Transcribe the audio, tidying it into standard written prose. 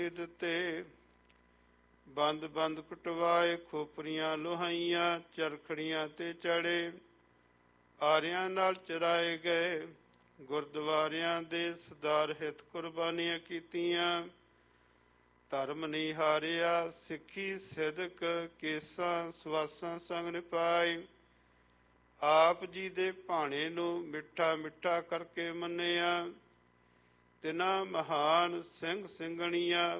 ਦਿੱਤੇ। ਬੰਦ ਬੰਦ ਕੁਟਵਾਏ, ਖੋਪਰੀਆਂ ਲੋਹਾਈਆਂ, ਚਰਖੜੀਆਂ ਤੇ ਚੜੇ, ਆਰਿਆਂ ਨਾਲ ਚਰਾਏ ਗਏ। ਗੁਰਦੁਆਰਿਆਂ ਦੇ ਸੁਧਾਰ ਹਿਤ ਕੁਰਬਾਨੀਆਂ ਕੀਤੀਆਂ। ਧਰਮ ਨਹੀਂ ਹਾਰਿਆ, ਸਿੱਖੀ ਸਿਦਕ, ਕੇਸਾਂ ਸਵਾਸਾਂ ਸੰਗ ਨਿਭਾਏ। ਆਪ ਜੀ ਦੇ ਭਾਣੇ ਨੂੰ ਮਿੱਠਾ ਮਿੱਠਾ ਕਰਕੇ ਮੰਨਿਆ। ਤਿਨਾਂ ਮਹਾਨ ਸਿੰਘ ਸਿੰਘਣੀਆਂ